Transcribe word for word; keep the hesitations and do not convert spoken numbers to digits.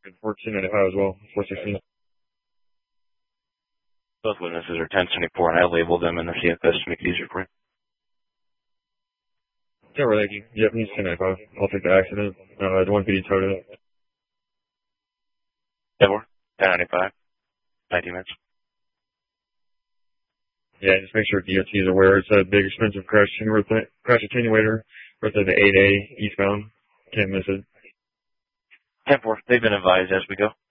And fourteen ninety-five as well. four sixteen. Both witnesses are ten seventy-four, and I labeled them in the C F S to make it easier for you. Yeah, we're like, Japanese ten ninety-five. I'll take the accident. Uh, the one P D towed it. ten four, ten ninety-five, nineteen minutes. Yeah, just make sure D O T is aware it's a big expensive crash, crash attenuator with the eight A eastbound. Can't miss it. ten four, they've been advised as we go.